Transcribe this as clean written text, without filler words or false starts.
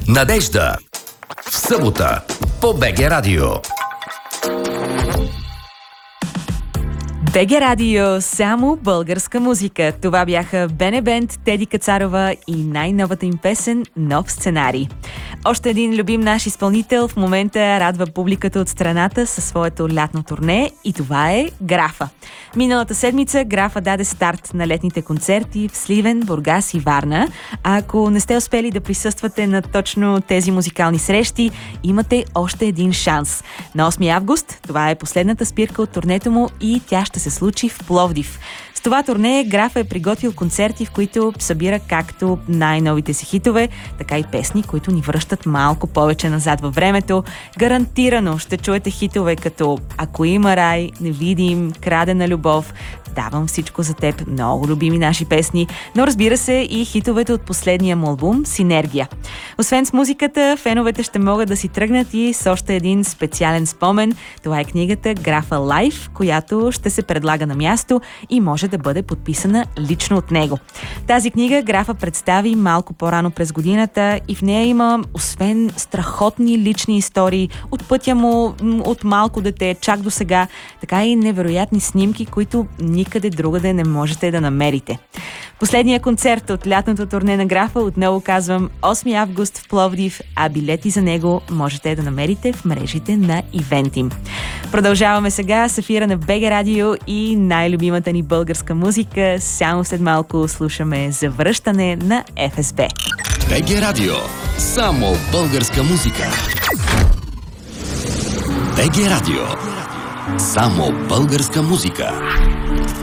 Надежда. В събота по БГ Радио. БГ Радио, само българска музика. Това бяха Бене Бенд, Теди Кацарова и най-новата им песен «Нов сценарий». Още един любим наш изпълнител в момента радва публиката от страната със своето лятно турне и това е Графа. Миналата седмица Графа даде старт на летните концерти в Сливен, Бургас и Варна. А ако не сте успели да присъствате на точно тези музикални срещи, имате още един шанс. На 8 август това е последната спирка от турнето му и тя ще се случи в Пловдив. С това турне Графа е приготвил концерти, в които събира както най-новите си хитове, така и песни, които ни връщат малко повече назад във времето. Гарантирано ще чуете хитове като «Ако има рай», «Невидим», «Крадена любов», «Давам всичко за теб», много любими наши песни, но разбира се и хитовете от последния му албум «Синергия». Освен с музиката, феновете ще могат да си тръгнат и с още един специален спомен. Това е книгата Графа Лайф, която ще се предлага на място и може да бъде подписана лично от него. Тази книга Графа представи малко по-рано през годината и в нея има, освен страхотни лични истории от пътя му, от малко дете, чак до сега, така и невероятни снимки, които никъде другаде не можете да намерите. Последният концерт от лятното турне на Графа, отново казвам, 8 август в Пловдив, а билети за него можете да намерите в мрежите на Ивентим. Продължаваме сега с ефира на БГ Радио и най-любимата ни българска музика. Само след малко слушаме Завръщане на ФСБ. БГ Радио. Само българска музика. БГ Радио. Само българска музика.